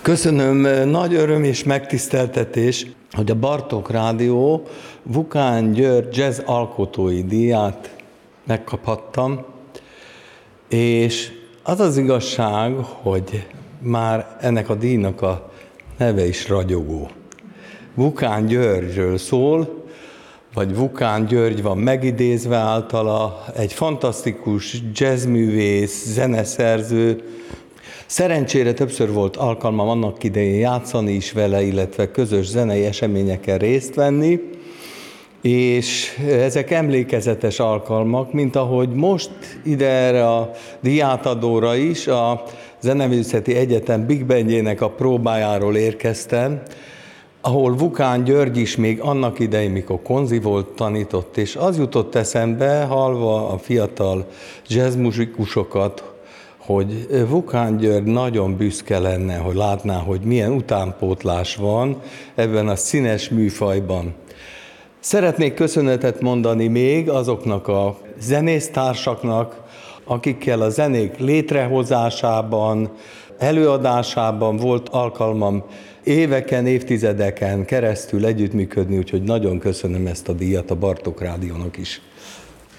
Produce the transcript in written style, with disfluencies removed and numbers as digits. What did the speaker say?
Köszönöm, nagy öröm és megtiszteltetés, hogy a Bartók Rádió Vukán György jazz alkotói díját megkaphattam, és az az igazság, hogy már ennek a díjnak a neve is ragyogó. Vukán Györgyről szól, vagy Vukán György van megidézve általa, egy fantasztikus jazzművész, zeneszerző. Szerencsére többször volt alkalmam annak idején játszani is vele, illetve közös zenei eseményeken részt venni, és ezek emlékezetes alkalmak, mint ahogy most ide erre a díjátadóra is a Zeneművészeti Egyetem Big Bandjének a próbájáról érkeztem, ahol Vukán György is még annak idején, mikor konzi volt, tanított, és az jutott eszembe, hallva a fiatal jazzmuzsikusokat, hogy Vukán György nagyon büszke lenne, hogy látná, hogy milyen utánpótlás van ebben a színes műfajban. Szeretnék köszönetet mondani még azoknak a zenésztársaknak, akikkel a zenék létrehozásában, előadásában volt alkalmam éveken, évtizedeken keresztül együttműködni, úgyhogy nagyon köszönöm ezt a díjat a Bartók Rádiónak is.